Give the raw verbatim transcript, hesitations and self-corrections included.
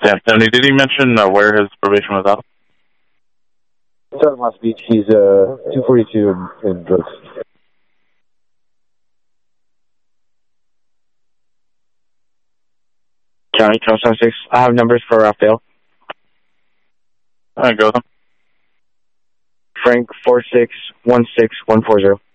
Yeah, Tony, did he mention uh, where his probation was out? Southern West Beach. He's uh, two forty-two in, in drugs. County, County seventy-six. I have numbers for Rafael. All right, go with him. Frank four six one six one four zero.